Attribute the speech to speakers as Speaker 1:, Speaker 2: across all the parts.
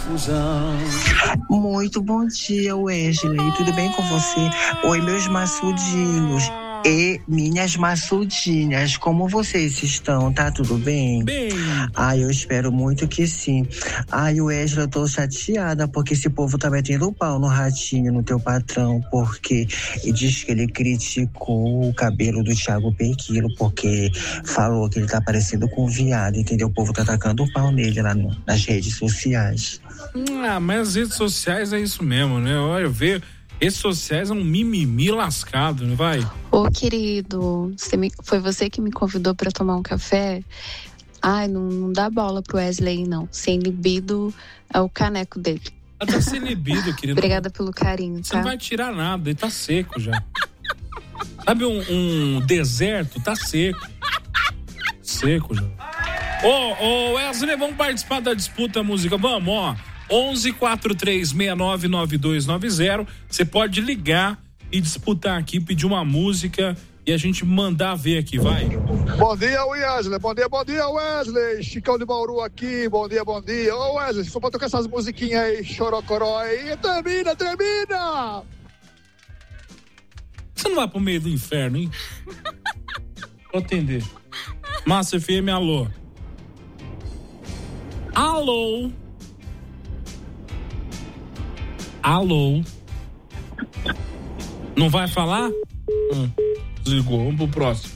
Speaker 1: confusão.
Speaker 2: Muito bom dia, Wesley. Tudo bem com você? Oi, meus maçudinhos e minhas maçudinhas. Como vocês estão? Tá tudo bem?
Speaker 3: Bem.
Speaker 2: Ai, eu espero muito que sim. Ai, Wesley, eu tô chateada porque esse povo tá metendo o pau no Ratinho, no teu patrão, porque ele diz que ele criticou o cabelo do Thiago Pequilo, porque falou que ele tá parecendo com um viado, entendeu? O povo tá atacando o pau nele lá nas redes sociais.
Speaker 3: Mas as redes sociais é isso mesmo, né? Olha, ver redes sociais é um mimimi lascado, não vai?
Speaker 4: Ô, querido, foi você que me convidou pra tomar um café? Ai, não dá bola pro Wesley, não. Sem libido é o caneco dele.
Speaker 3: Tá sem libido, querido.
Speaker 4: Obrigada pelo carinho, tá?
Speaker 3: Você não vai tirar nada, ele tá seco já. Sabe um deserto? Tá seco. Seco já. Ô, Wesley, vamos participar da disputa música. Vamos, ó. 11-4369-9290. Você pode ligar e disputar aqui, pedir uma música e a gente mandar ver aqui, vai.
Speaker 5: Bom dia, Wesley. Bom dia, Wesley. Chicão de Bauru aqui. Bom dia. Ô, Wesley, se for pra tocar essas musiquinhas aí, chorocoró aí, termina!
Speaker 3: Você não vai pro meio do inferno, hein? Vou atender. Massa FM, alô. Alô? Não vai falar? Desligou, vamos pro próximo.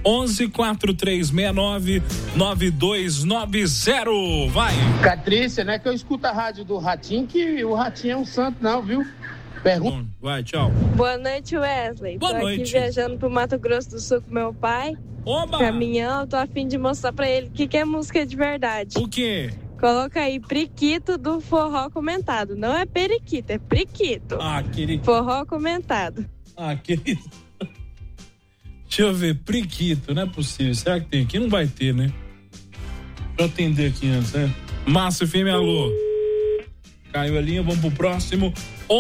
Speaker 3: 11-4369-9290. Vai!
Speaker 6: Catrícia, né? Que eu escuto a rádio do Ratinho, que o Ratinho é um santo, não, viu? Pergunta.
Speaker 3: Bom, vai, tchau.
Speaker 7: Boa noite, Wesley.
Speaker 3: Boa noite.
Speaker 7: Tô aqui viajando pro Mato Grosso do Sul com meu pai.
Speaker 3: Oba!
Speaker 7: Caminhão, tô a fim de mostrar pra ele o que é música de verdade.
Speaker 3: O quê?
Speaker 7: Coloca aí Priquito do Forró Comentado. Não é periquito, é priquito.
Speaker 3: Querido.
Speaker 7: Forró Comentado.
Speaker 3: Querido. Deixa eu ver, Priquito, não é possível. Será que tem aqui? Não vai ter, né? Deixa eu atender aqui antes, né? Márcio FM, alô. Caiu a linha, vamos pro próximo.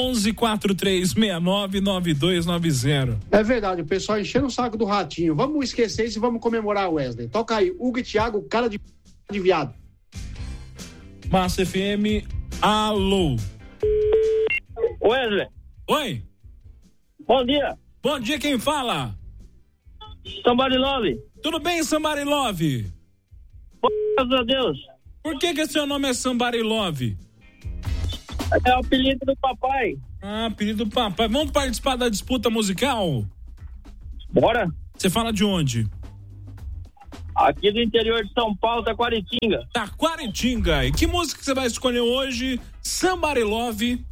Speaker 3: 11-4369-9290.
Speaker 6: É verdade, o pessoal enchendo o saco do Ratinho. Vamos esquecer isso e vamos comemorar, Wesley. Toca aí, Hugo e Thiago, cara de viado.
Speaker 3: Massa FM, alô.
Speaker 8: Wesley.
Speaker 3: Oi.
Speaker 8: Bom dia.
Speaker 3: Bom dia, quem fala?
Speaker 8: Somebody Love.
Speaker 3: Tudo bem, Somebody Love?
Speaker 8: Graças a Deus.
Speaker 3: Por que seu nome é Somebody Love?
Speaker 8: É o apelido do papai.
Speaker 3: Apelido do papai. Vamos participar da disputa musical?
Speaker 8: Bora.
Speaker 3: Você fala de onde?
Speaker 8: Aqui do interior de São Paulo, Taquaritinga.
Speaker 3: Taquaritinga. E que música você vai escolher hoje? Somebody Love.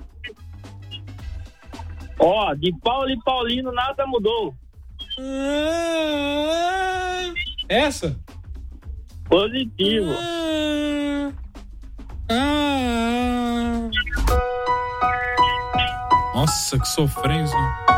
Speaker 8: De Paulo e Paulino, nada mudou.
Speaker 3: Essa?
Speaker 8: Positivo.
Speaker 3: Nossa, que sofrência.